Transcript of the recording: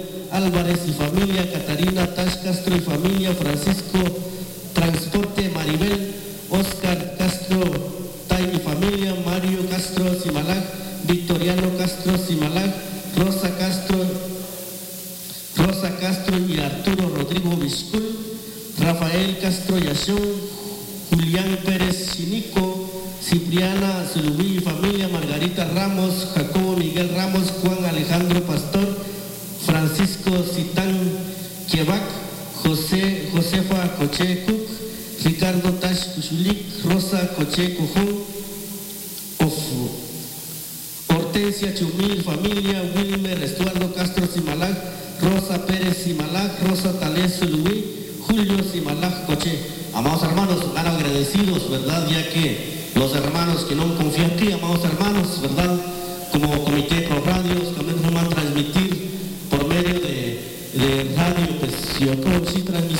Álvarez y familia, Catarina Tash Castro y familia, Francisco Transporte Maribel, Oscar Castro Tay y familia, Mario Castro Simalac, Victoriano Castro Simalac, Rosa Castro y Arturo Rodrigo Vizcul, Rafael Castro Yashón, Julián Pérez Chinico, Cipriana Zulubí y familia, Margarita Ramos, Jacobo Miguel Ramos, Juan Alejandro Pastor, Francisco Citán Quebac, Josefa Coche Cook, Ricardo Tash Cuchulic, Rosa Coche Cojón, Hortensia Chumil, familia, Wilmer Estuardo Castro Simalac, Rosa Pérez Simalac, Rosa Talés Zulubí, Julio Simalac Coche. Amados hermanos, tan agradecidos, ¿verdad? Ya que los hermanos que no confían en ti, amados hermanos, ¿verdad? Como Comité Pro Radios, también nos van a transmitir por medio de radio, pues yo creo sí transmisión.